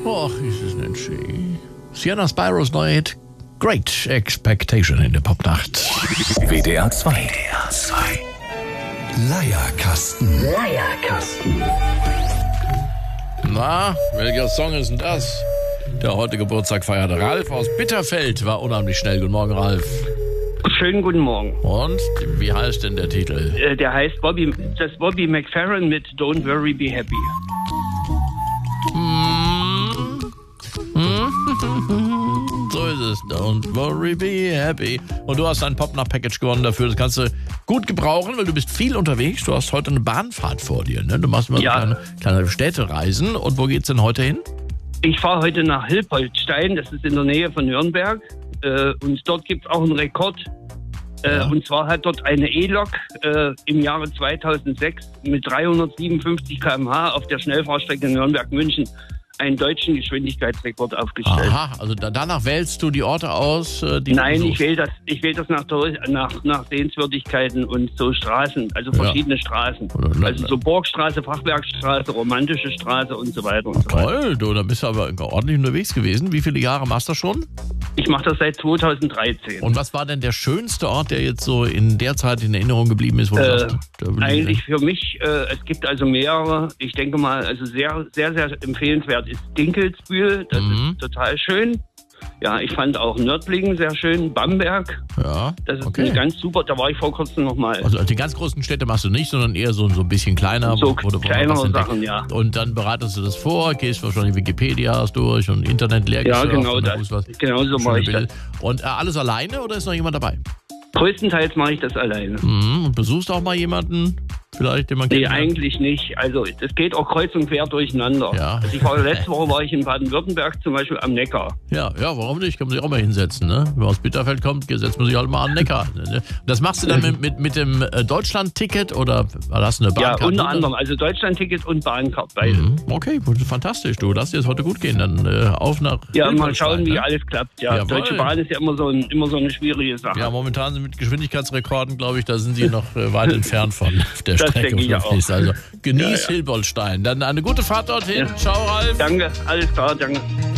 Och, ist es nicht schön. Sienna Spiros neuer Hit Great Expectation in der Popnacht. WDR 2. WDR 2. Leierkasten. Na, welcher Song ist denn das? Der heute Geburtstag feierte Ralf aus Bitterfeld. War unheimlich schnell. Guten Morgen, Ralf. Schönen guten Morgen. Und wie heißt denn der Titel? Der heißt Bobby McFerrin mit Don't Worry, Be Happy. So ist es. Don't worry, be happy. Und du hast ein Popnacht-Package gewonnen dafür. Das kannst du gut gebrauchen, weil du bist viel unterwegs. Du hast heute eine Bahnfahrt vor dir. Ne? Du machst immer so kleine Städtereisen. Und wo geht's denn heute hin? Ich fahre heute nach Hilpoltstein. Das ist in der Nähe von Nürnberg. Und dort gibt es auch einen Rekord. Und zwar hat dort eine E-Lok im Jahre 2006 mit 357 km/h auf der Schnellfahrstrecke Nürnberg-München einen deutschen Geschwindigkeitsrekord aufgestellt. Aha, also danach wählst du die Orte aus, die Nein, du ich wähle das nach Sehenswürdigkeiten und so Straßen, also verschiedene Straßen. Also so Burgstraße, Fachwerkstraße, romantische Straße und so weiter und so weiter. Toll, du, da bist du aber ordentlich unterwegs gewesen. Wie viele Jahre machst du schon? Ich mache das seit 2013. Und was war denn der schönste Ort, der jetzt so in der Zeit in Erinnerung geblieben ist? Wo du sagst, eigentlich für mich, es gibt also mehrere, ich denke mal, also sehr, sehr, sehr empfehlenswert ist Dinkelsbühl, das ist total schön. Ja, ich fand auch Nördlingen sehr schön, Bamberg, das ist eine ganz super, da war ich vor kurzem nochmal. Also die ganz großen Städte machst du nicht, sondern eher so ein bisschen kleiner. So kleinere Sachen, ja. Und dann bereitest du das vor, gehst wahrscheinlich Wikipedia durch und Internet leer. Ja, genau das. Genau so mache ich das. Und alles alleine oder ist noch jemand dabei? Größtenteils mache ich das alleine. Und besuchst auch mal jemanden? Vielleicht jemand? Nee, eigentlich nicht. Also das geht auch kreuz und quer durcheinander. Ja. Also letzte Woche war ich in Baden-Württemberg zum Beispiel am Neckar. Ja, warum nicht? Kann man sich auch mal hinsetzen. Ne? Wenn man aus Bitterfeld kommt, setzt man sich halt mal am Neckar. Das machst du dann mit dem Deutschland-Ticket oder hast du eine Bahnkarte? Ja, unter anderem. Also Deutschland-Ticket und Bahnkarte. Okay, fantastisch. Du, lass dir das heute gut gehen. Dann auf nach mal schauen, wie alles klappt. Ja, Jawohl. Deutsche Bahn ist ja immer so eine schwierige Sache. Ja, momentan sind mit Geschwindigkeitsrekorden, glaube ich, da sind sie noch weit entfernt von der das Strecke. Denke ich auch. Also genieß Hilpoltstein. Dann eine gute Fahrt dorthin. Ja. Ciao, Ralf. Danke, alles klar, danke.